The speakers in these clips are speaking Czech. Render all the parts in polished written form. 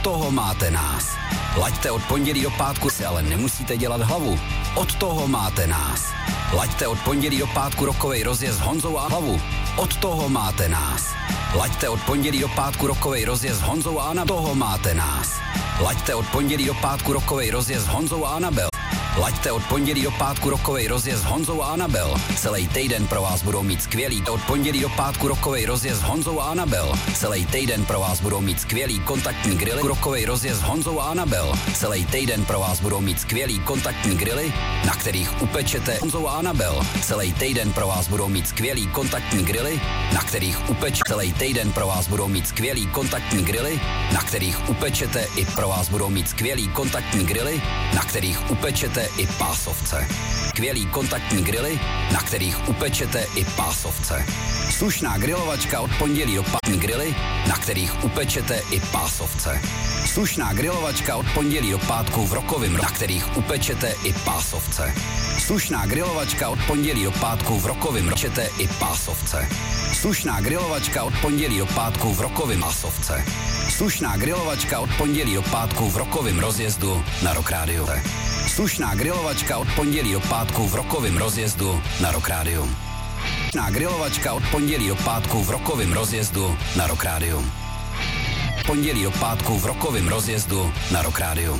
toho máte nás. Laďte od pondělí do pátku, si ale nemusíte dělat hlavu. Od toho máte nás. Laďte od pondělí do pátku rokovej rozjezd s Honzou a hlavu. Od toho máte nás. Laďte od pondělí do pátku rokovej rozjezd s Honzou a Anabel. Toho máte nás. Laďte od pondělí do pátku rokovej rozjezd s Honzou a Anabel. Laďte od pondělí do pátku rokovej rozjezd s Honzou a Anabel. Celý týden pro vás budou mít skvělý. Od pondělí do pátku rokovej rozjezd s Honzou a Anabel. Celý týden pro vás budou mít skvělý kontaktní grily. Rokovej rozjezd s Honzou a Anabel. Celý týden pro vás budou mít skvělý kontaktní grily, na kterých upečete Honzou a Anabel. Celý týden pro vás budou mít skvělý kontaktní grily, na kterých upečete. Celý týden pro vás budou mít skvělý kontaktní grily, na kterých upečete i pro vás budou mít skvělý kontaktní grily, na kterých upečete i pásovce. Skvělý kontaktní grily, na kterých upečete i pásovce. Slušná grilovačka od pondělí do pátku grily, na kterých upečete i pásovce. Slušná grilovačka od pondělí do pátku v rokovém, na kterých upečete i pásovce. Slušná grilovačka od pondělí do pátku v rokovém ročete i pásovce. Slušná grilovačka od pondělí do pátku v rokovém pásovce. Slušná grilovačka od pondělí do pátku v rokovém rozjezdu na Rock Radio. Slušná grilovačka od pondělí do pátku v rokovém rozjezdu na Rock Radio. Slušná grilovačka od pondělí do pátku v rokovém rozjezdu na Rock Radio. Pondělí do pátku v rokovém rozjezdu na Rock Radio.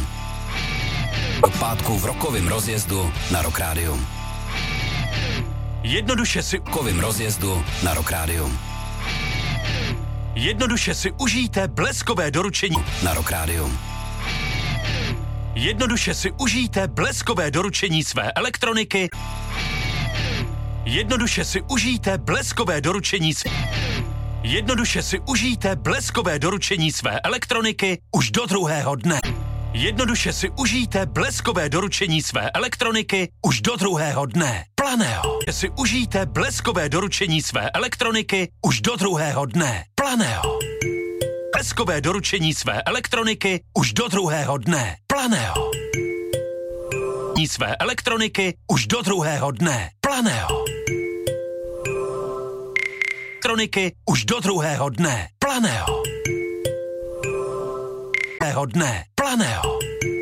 Do pátku v rokovém rozjezdu na Rock Radio. Jednoduše si Rokovém rozjezdu na Rock Radio. Jednoduše si užijte bleskové doručení Na Rock Radio. Jednoduše si užijte bleskové doručení své elektroniky. Jednoduše si užijte bleskové doručení Jednoduše si užijte bleskové doručení své elektroniky už do druhého dne. Jednoduše si užijte bleskové doručení své elektroniky už do druhého dne. Planého. Si užijte bleskové doručení své elektroniky už do druhého dne. Planého. Bleskové doručení své elektroniky už do druhého dne. Planého. Své elektroniky už do druhého dne. Planého. Elektroniky už do druhého dne. Planého. Dne. Planého.